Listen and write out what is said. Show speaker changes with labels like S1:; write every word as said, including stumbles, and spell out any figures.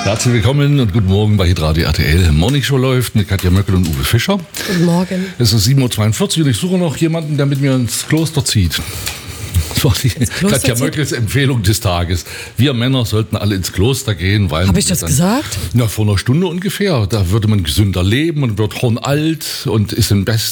S1: Herzlich willkommen und guten Morgen bei Hitradio R T L. Morning Show läuft mit Katja Möckel und Uwe Fischer.
S2: Guten Morgen.
S1: Es ist sieben Uhr zweiundvierzig und ich suche noch jemanden, der mit mir ins Kloster zieht. Das war die Katja Möckels Empfehlung des Tages. Wir Männer sollten alle ins Kloster gehen, weil...
S2: Habe ich das
S1: dann,
S2: gesagt?
S1: Na, vor einer Stunde ungefähr. Da würde man gesünder leben und wird hornalt und ist in best